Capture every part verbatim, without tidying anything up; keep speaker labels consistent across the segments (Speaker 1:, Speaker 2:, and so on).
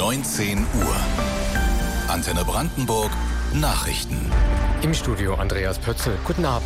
Speaker 1: neunzehn Uhr. Antenne Brandenburg Nachrichten.
Speaker 2: Im Studio Andreas Pötzl. Guten Abend.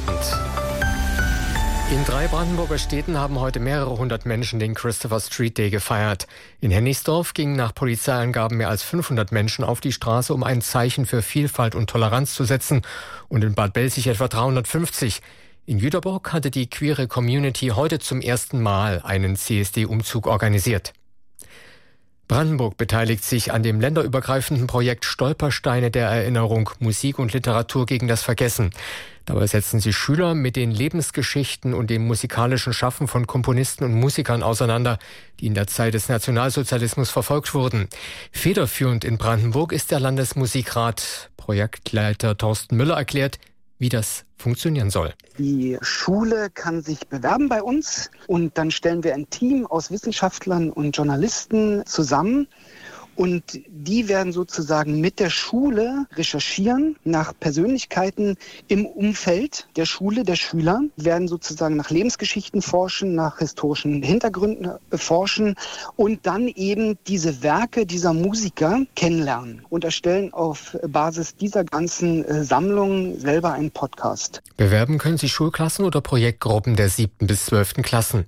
Speaker 2: In drei Brandenburger Städten haben heute mehrere hundert Menschen den Christopher Street Day gefeiert. In Hennigsdorf gingen nach Polizeiangaben mehr als fünfhundert Menschen auf die Straße, um ein Zeichen für Vielfalt und Toleranz zu setzen, und in Bad Belzig etwa dreihundertfünfzig. In Jüterbock hatte die queere Community heute zum ersten Mal einen C S D-Umzug organisiert. Brandenburg beteiligt sich an dem länderübergreifenden Projekt Stolpersteine der Erinnerung, Musik und Literatur gegen das Vergessen. Dabei setzen sich Schüler mit den Lebensgeschichten und dem musikalischen Schaffen von Komponisten und Musikern auseinander, die in der Zeit des Nationalsozialismus verfolgt wurden. Federführend in Brandenburg ist der Landesmusikrat. Projektleiter Thorsten Müller erklärt, wie das funktionieren soll.
Speaker 3: Die Schule kann sich bewerben bei uns und dann stellen wir ein Team aus Wissenschaftlern und Journalisten zusammen. Und die werden sozusagen mit der Schule recherchieren nach Persönlichkeiten im Umfeld der Schule, der Schüler, werden sozusagen nach Lebensgeschichten forschen, nach historischen Hintergründen forschen und dann eben diese Werke dieser Musiker kennenlernen und erstellen auf Basis dieser ganzen Sammlung selber einen Podcast.
Speaker 2: Bewerben können sich Schulklassen oder Projektgruppen der siebten bis zwölften Klassen.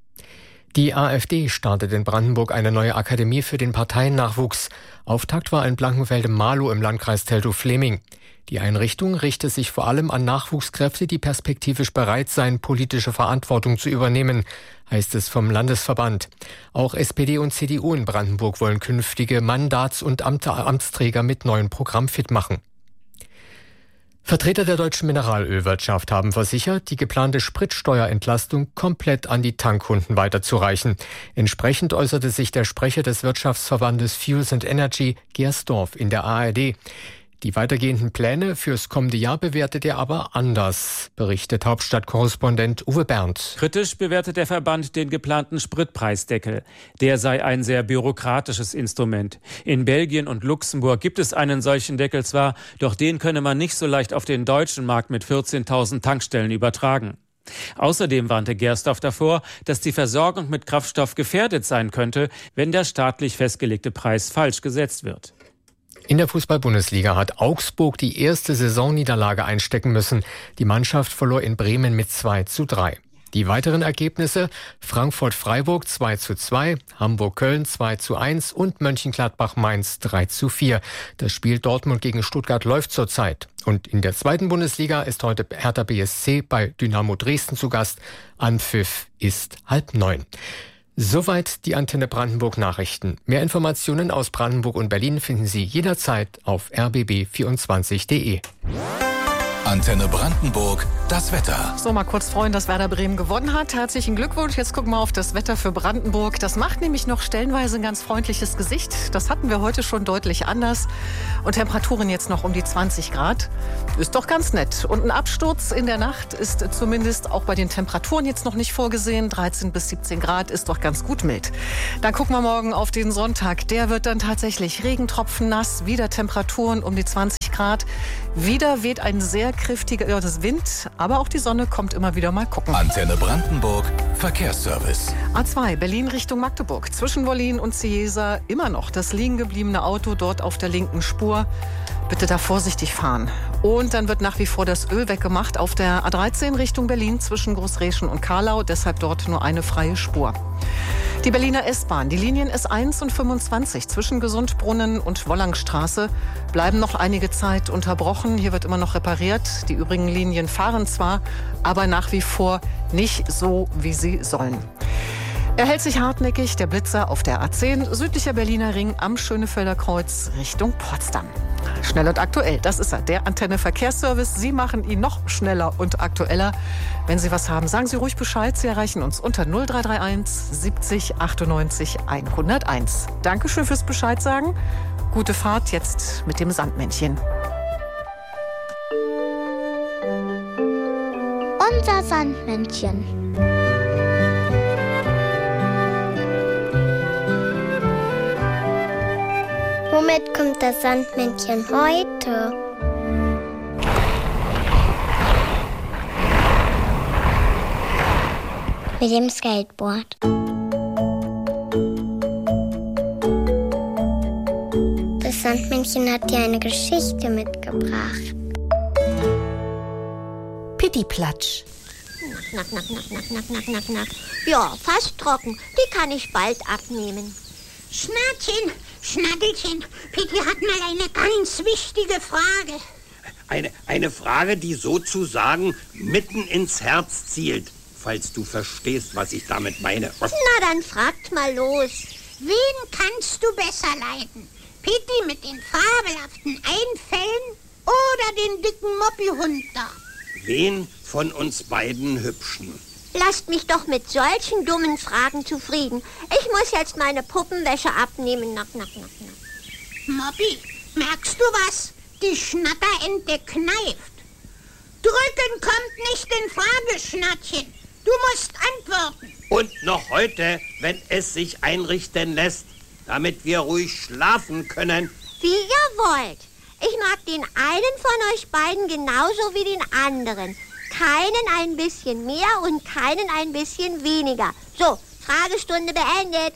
Speaker 2: Die AfD startet in Brandenburg eine neue Akademie für den Parteiennachwuchs. Auftakt war in Blankenfelde-Marlow im Landkreis Teltow-Fläming. Die Einrichtung richtet sich vor allem an Nachwuchskräfte, die perspektivisch bereit seien, politische Verantwortung zu übernehmen, heißt es vom Landesverband. Auch S P D und C D U in Brandenburg wollen künftige Mandats- und Amt- Amtsträger mit neuem Programm fit machen. Vertreter der deutschen Mineralölwirtschaft haben versichert, die geplante Spritsteuerentlastung komplett an die Tankkunden weiterzureichen. Entsprechend äußerte sich der Sprecher des Wirtschaftsverbandes Fuels and Energy, Gersdorf, in der A R D. Die weitergehenden Pläne fürs kommende Jahr bewertet er aber anders, berichtet Hauptstadtkorrespondent Uwe Berndt.
Speaker 4: Kritisch bewertet der Verband den geplanten Spritpreisdeckel. Der sei ein sehr bürokratisches Instrument. In Belgien und Luxemburg gibt es einen solchen Deckel zwar, doch den könne man nicht so leicht auf den deutschen Markt mit vierzehntausend Tankstellen übertragen. Außerdem warnte Gersdorf davor, dass die Versorgung mit Kraftstoff gefährdet sein könnte, wenn der staatlich festgelegte Preis falsch gesetzt wird.
Speaker 2: In der Fußball-Bundesliga hat Augsburg die erste Saisonniederlage einstecken müssen. Die Mannschaft verlor in Bremen mit zwei zu drei. Die weiteren Ergebnisse: Frankfurt-Freiburg zwei zu zwei, Hamburg-Köln zwei zu eins und Mönchengladbach-Mainz drei zu vier. Das Spiel Dortmund gegen Stuttgart läuft zurzeit. Und in der zweiten Bundesliga ist heute Hertha B S C bei Dynamo Dresden zu Gast. Anpfiff ist halb neun. Soweit die Antenne Brandenburg Nachrichten. Mehr Informationen aus Brandenburg und Berlin finden Sie jederzeit auf r b b vierundzwanzig punkt de.
Speaker 1: Antenne Brandenburg, das Wetter.
Speaker 5: So, mal kurz freuen, dass Werder Bremen gewonnen hat. Herzlichen Glückwunsch. Jetzt gucken wir auf das Wetter für Brandenburg. Das macht nämlich noch stellenweise ein ganz freundliches Gesicht. Das hatten wir heute schon deutlich anders. Und Temperaturen jetzt noch um die zwanzig Grad. Ist doch ganz nett. Und ein Absturz in der Nacht ist zumindest auch bei den Temperaturen jetzt noch nicht vorgesehen. dreizehn bis siebzehn Grad ist doch ganz gut mild. Dann gucken wir morgen auf den Sonntag. Der wird dann tatsächlich Regentropfen nass. Wieder Temperaturen um die zwanzig Grad. Wieder weht ein sehr kräftiger ja, das Wind, aber auch die Sonne kommt immer wieder. Mal gucken.
Speaker 1: Antenne Brandenburg, Verkehrsservice.
Speaker 5: A zwei, Berlin Richtung Magdeburg. Zwischen Wollin und Ciesa immer noch das liegen gebliebene Auto dort auf der linken Spur. Bitte da vorsichtig fahren. Und dann wird nach wie vor das Öl weggemacht auf der A dreizehn Richtung Berlin zwischen Großreschen und Karlau. Deshalb dort nur eine freie Spur. Die Berliner S-Bahn, die Linien S eins und fünfundzwanzig zwischen Gesundbrunnen und Wollangstraße bleiben noch einige Zeit unterbrochen. Hier wird immer noch repariert. Die übrigen Linien fahren zwar, aber nach wie vor nicht so, wie sie sollen. Er hält sich hartnäckig, der Blitzer auf der A zehn, südlicher Berliner Ring am Schönefelder Kreuz Richtung Potsdam. Schnell und aktuell, das ist er, der Antenne Verkehrsservice. Sie machen ihn noch schneller und aktueller. Wenn Sie was haben, sagen Sie ruhig Bescheid. Sie erreichen uns unter null drei drei eins siebzig achtundneunzig hunderteins. Dankeschön fürs Bescheid sagen. Gute Fahrt jetzt mit dem Sandmännchen.
Speaker 6: Unser Sandmännchen. Womit kommt das Sandmännchen heute? Mit dem Skateboard. Sandmännchen hat dir eine Geschichte mitgebracht.
Speaker 7: Pittiplatsch.
Speaker 8: Knack, knack, knack, knack, knack, knack, knack, knack. Ja, fast trocken. Die kann ich bald abnehmen.
Speaker 9: Schnattchen, Schnattelchen, Pitti hat mal eine ganz wichtige Frage.
Speaker 10: Eine, eine Frage, die sozusagen mitten ins Herz zielt, falls du verstehst, was ich damit meine.
Speaker 8: Na, dann fragt mal los.
Speaker 9: Wen kannst du besser leiden? Pitti mit den fabelhaften Einfällen oder den dicken Moppihund da?
Speaker 10: Wen von uns beiden Hübschen?
Speaker 8: Lasst mich doch mit solchen dummen Fragen zufrieden. Ich muss jetzt meine Puppenwäsche abnehmen. Nack, nack, nack, nack.
Speaker 9: Moppi, merkst du was? Die Schnatterente kneift. Drücken kommt nicht in Frage, Schnattchen. Du musst antworten.
Speaker 10: Und noch heute, wenn es sich einrichten lässt, damit wir ruhig schlafen können.
Speaker 8: Wie ihr wollt. Ich mag den einen von euch beiden genauso wie den anderen. Keinen ein bisschen mehr und keinen ein bisschen weniger. So, Fragestunde beendet.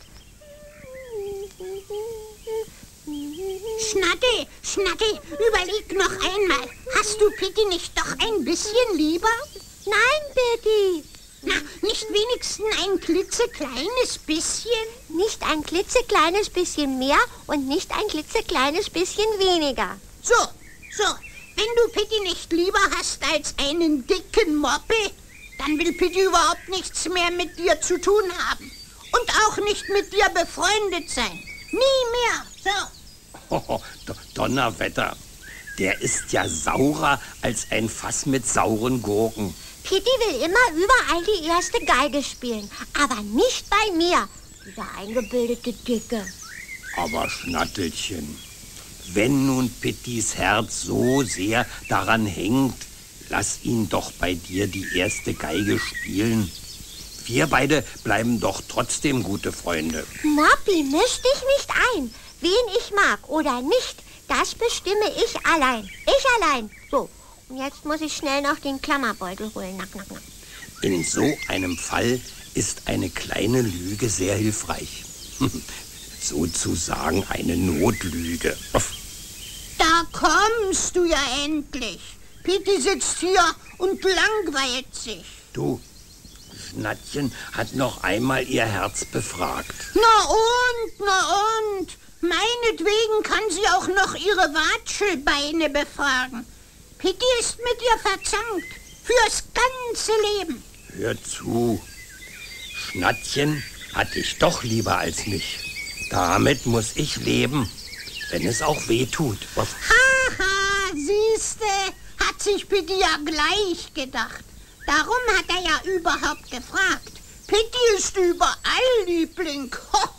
Speaker 9: Schnattel, Schnattel, überleg noch einmal. Hast du Pitti nicht doch ein bisschen lieber?
Speaker 8: Nein, Pitti.
Speaker 9: Na, nicht wenigstens ein klitzekleines bisschen?
Speaker 8: Nicht ein klitzekleines bisschen mehr und nicht ein klitzekleines bisschen weniger.
Speaker 9: So, so. Wenn du Pitti nicht lieber hast als einen dicken Moppel, dann will Pitti überhaupt nichts mehr mit dir zu tun haben. Und auch nicht mit dir befreundet sein. Nie mehr. So.
Speaker 10: Oh, Donnerwetter. Der ist ja saurer als ein Fass mit sauren Gurken.
Speaker 8: Pitti will immer überall die erste Geige spielen, aber nicht bei mir, dieser eingebildete Dicke.
Speaker 10: Aber Schnattelchen, wenn nun Pittis Herz so sehr daran hängt, lass ihn doch bei dir die erste Geige spielen. Wir beide bleiben doch trotzdem gute Freunde.
Speaker 8: Moppi, misch dich nicht ein. Wen ich mag oder nicht, das bestimme ich allein. Ich allein. So, und jetzt muss ich schnell noch den Klammerbeutel holen. Nack, nack, nack.
Speaker 10: In so einem Fall ist eine kleine Lüge sehr hilfreich. Sozusagen eine Notlüge.
Speaker 9: Da kommst du ja endlich. Pitti sitzt hier und langweilt sich.
Speaker 10: Du, Schnattchen hat noch einmal ihr Herz befragt.
Speaker 9: Na und, na und. Meinetwegen kann sie auch noch ihre Watschelbeine befragen. Pitti ist mit ihr verzankt. Fürs ganze Leben.
Speaker 10: Hör zu. Schnattchen hat dich doch lieber als mich. Damit muss ich leben, wenn es auch weh tut.
Speaker 9: Haha, siehste, hat sich Pitti ja gleich gedacht. Darum hat er ja überhaupt gefragt. Pitti ist überall Liebling.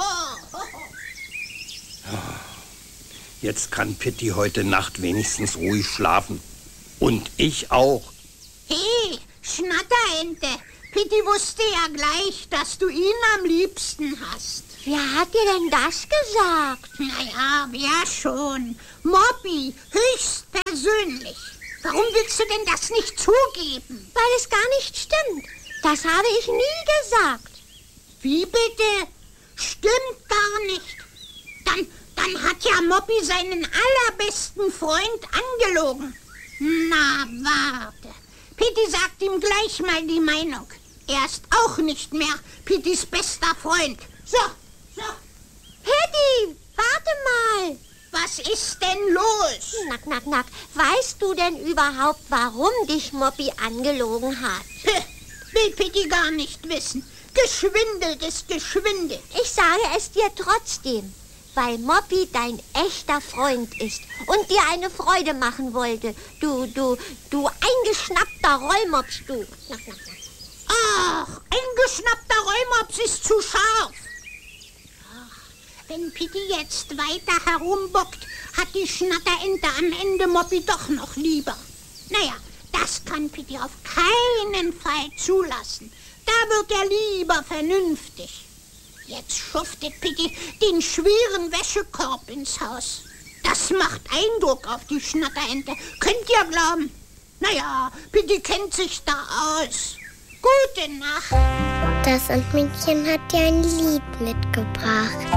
Speaker 10: Jetzt kann Pitti heute Nacht wenigstens ruhig schlafen. Und ich auch.
Speaker 9: Hey, Schnatterente, Pitti wusste ja gleich, dass du ihn am liebsten hast.
Speaker 8: Wer hat dir denn das gesagt?
Speaker 9: Naja, wer schon? Moppi, höchstpersönlich. Warum willst du denn das nicht zugeben?
Speaker 8: Weil es gar nicht stimmt. Das habe ich nie gesagt.
Speaker 9: Wie bitte? Stimmt gar nicht. Dann, dann hat ja Moppi seinen allerbesten Freund angelogen. Na, warte. Pitti sagt ihm gleich mal die Meinung. Er ist auch nicht mehr Pittis bester Freund. So, so.
Speaker 8: Pitti, warte mal.
Speaker 9: Was ist denn los?
Speaker 8: Nack, nack, nack. Weißt du denn überhaupt, warum dich Moppi angelogen hat?
Speaker 9: Will Pitti gar nicht wissen. Geschwindelt ist geschwindelt.
Speaker 8: Ich sage es dir trotzdem. Weil Moppi dein echter Freund ist und dir eine Freude machen wollte. Du, du, du eingeschnappter Rollmops, du. Nack, nack, nack.
Speaker 9: Ach, eingeschnappter Rollmops ist zu scharf. Ach, wenn Pitti jetzt weiter herumbockt, hat die Schnatterente am Ende Moppi doch noch lieber. Naja, das kann Pitti auf keinen Fall zulassen. Da wird er lieber vernünftig. Jetzt schuftet Pitti den schweren Wäschekorb ins Haus. Das macht Eindruck auf die Schnatterente. Könnt ihr glauben? Naja, Pitti kennt sich da aus. Gute Nacht.
Speaker 6: Das Sandmännchen hat dir ein Lied mitgebracht.